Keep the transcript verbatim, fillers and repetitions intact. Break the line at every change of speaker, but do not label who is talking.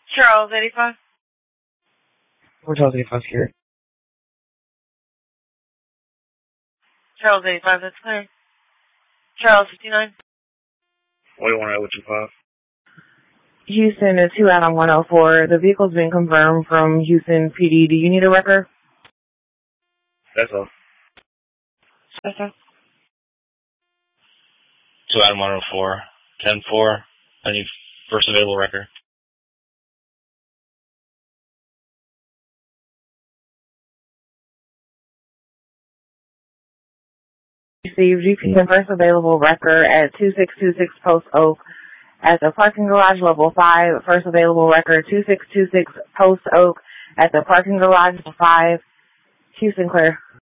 Charles, eighty-five.
Four Charles eighty-five here.
Charles, eighty-five, that's clear. Charles, fifty-nine.
forty-one oh two five.
Houston is two out on one oh four. The vehicle's been confirmed from Houston P D. Do you need a record?
That's all.
That's all.
two out on one oh four. ten four. I need first available record.
Received G P and first available record at two six two six Post Oak at the parking garage level five. First available record two six two six Post Oak at the parking garage level five. Houston clear.